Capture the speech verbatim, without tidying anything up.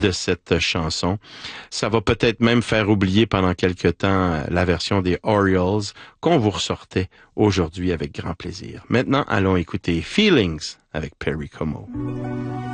de cette chanson. Ça va peut-être même faire oublier pendant quelque temps la version des Orioles qu'on vous ressortait aujourd'hui avec grand plaisir. Maintenant, allons écouter Feelings avec Perry Como.